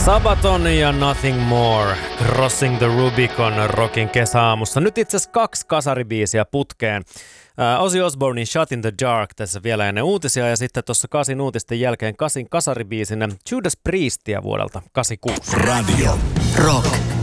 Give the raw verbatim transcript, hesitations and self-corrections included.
Sabaton ja Nothing More, Crossing the Rubicon rockin kesäaamussa. Nyt itse asiassa kaksi kasaribiisiä putkeen. Uh, Ozzy Osbournein Shut in the Dark tässä vielä ennen uutisia ja sitten tuossa kasin uutisten jälkeen kasin kasaribiisinä Judas Priestia vuodelta kahdeksankymmentäkuusi. Radio Rock.